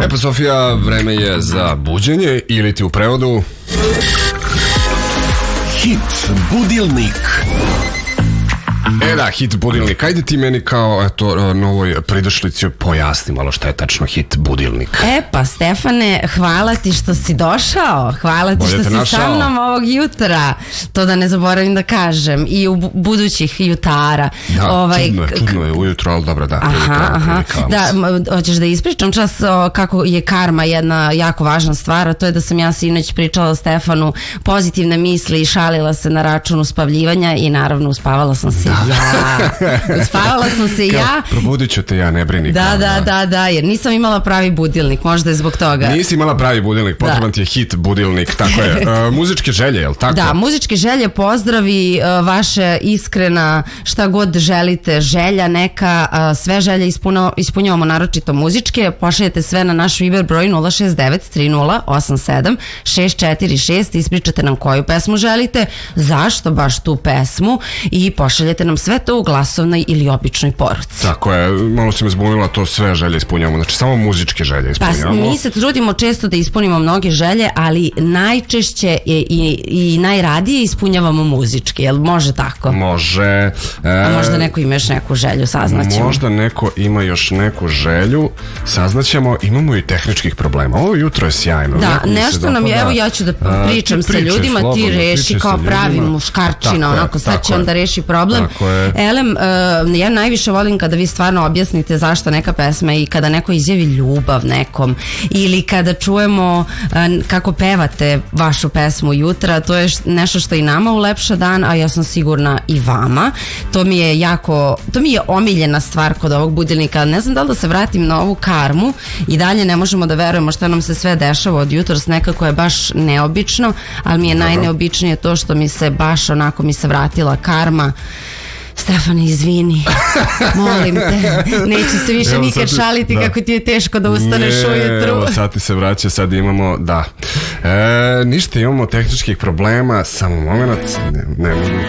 Pa Sofija, vreme je za buđenje ili ti u prevodu Hit budilnik. Da, hit budilnik. Ajde ti meni kao novoj pridošlici pojasni malo šta je tačno hit budilnik. Pa Stefane, hvala ti što si došao. Hvala ti što si sa mnom ovog jutra. To da ne zaboravim da kažem. I u budućih jutara. Da, čudno je ujutro, ali dobro, da. Aha. Da, hoćeš da ispričam čas kako je karma jedna jako važna stvar, a to je da sam ja sinoć pričala Stefanu pozitivne misli i šalila se na račun uspavljivanja i naravno uspavala sam se uspavala sam se ja. Probudit ću te ja, ne brini. Da, jer nisam imala pravi budilnik, možda je zbog toga. Nisi imala pravi budilnik, potreban ti je hit budilnik, tako je. Muzičke želje, je li tako? Da, muzičke želje, pozdravi, vaše iskrena, šta god želite, želja neka, sve želje ispunjavamo, naročito muzičke, pošaljete sve na naš Viber broj 069 3087 646, ispričate nam koju pesmu želite, zašto baš tu pesmu i pošaljete nam sve to u glasovnoj ili običnoj poruci. Tako je, malo si me zbunila, to sve želje ispunjavamo, znači samo muzičke želje ispunjavamo. Pa mi se trudimo često da ispunimo mnoge želje, ali najčešće i najradije ispunjavamo muzičke, jel može tako? Može. A možda neko ima još neku želju, saznaćemo. Možda neko ima još neku želju, saznaćemo, imamo i tehničkih problema. Ovo jutro je sjajno. Da, nešto nam je, evo ja ću da pričam sa ljudima, ti reši kao pravi muškarčina, onako sad će on da reši problem. Elem, ja najviše volim kada vi stvarno objasnite zašto neka pesma i kada neko izjavi ljubav nekom ili kada čujemo kako pevate vašu pesmu jutra, to je nešto što i nama ulepša dan, a ja sam sigurna i vama. To mi je omiljena stvar kod ovog budilnika. Ne znam da li da se vratim na ovu karmu i dalje ne možemo da verujemo šta nam se sve dešava od jutros, nekako je baš neobično, ali mi je najneobičnije to što mi se baš onako mi se vratila karma. Stefane, izvini, molim te, neću se više nikad šaliti kako ti je teško da ustaneš ujutru. Evo sad ti se vraća, sad imamo, ništa, imamo tehničkih problema, samo moment, ne mogu